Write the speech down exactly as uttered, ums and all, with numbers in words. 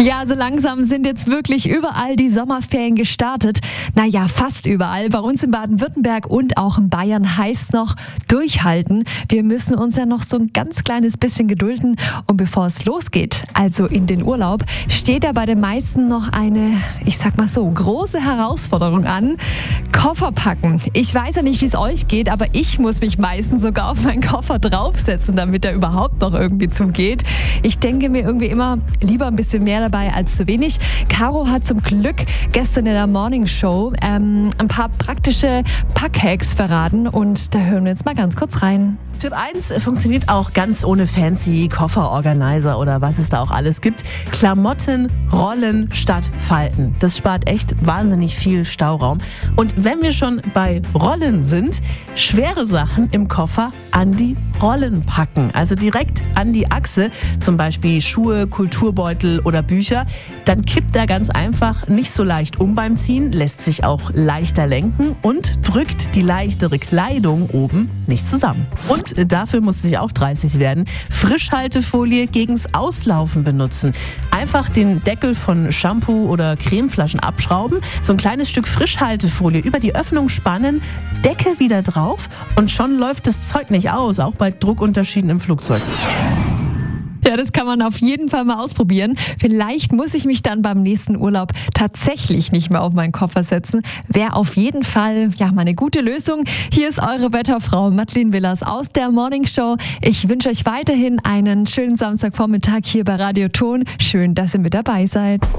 Ja, so langsam sind jetzt wirklich überall die Sommerferien gestartet. Naja, fast überall. Bei uns in Baden-Württemberg und auch in Bayern heißt noch durchhalten. Wir müssen uns ja noch so ein ganz kleines bisschen gedulden. Und bevor es losgeht, also in den Urlaub, steht ja bei den meisten noch eine, ich sag mal so, große Herausforderung an. Koffer packen. Ich weiß ja nicht, wie es euch geht, aber ich muss mich meistens sogar auf meinen Koffer draufsetzen, damit er überhaupt noch irgendwie zugeht. Ich denke mir irgendwie immer lieber ein bisschen mehr dabei als zu wenig. Caro hat zum Glück gestern in der Morning Show ähm, ein paar praktische Packhacks verraten und da hören wir jetzt mal ganz kurz rein. Tipp eins funktioniert auch ganz ohne fancy Kofferorganizer oder was es da auch alles gibt. Klamotten rollen statt falten. Das spart echt wahnsinnig viel Stauraum. Und wenn wir schon bei Rollen sind, schwere Sachen im Koffer an die Rollen packen. Also direkt an die Achse, zum Beispiel Schuhe, Kulturbeutel oder Bücher. Dann kippt er ganz einfach nicht so leicht um beim Ziehen, lässt sich auch leichter lenken und drückt die leichtere Kleidung oben nicht zusammen. Und dafür muss es auch dreißig werden. Frischhaltefolie gegens Auslaufen benutzen. Einfach den Deckel von Shampoo oder Cremeflaschen abschrauben, so ein kleines Stück Frischhaltefolie über die Öffnung spannen, Deckel wieder drauf und schon läuft das Zeug nicht aus, auch bei Druckunterschieden im Flugzeug. Ja, das kann man auf jeden Fall mal ausprobieren. Vielleicht muss ich mich dann beim nächsten Urlaub tatsächlich nicht mehr auf meinen Koffer setzen. Wäre auf jeden Fall ja mal eine gute Lösung. Hier ist eure Wetterfrau Madeleine Willers aus der Morning Show. Ich wünsche euch weiterhin einen schönen Samstagvormittag hier bei Radio Ton. Schön, dass ihr mit dabei seid.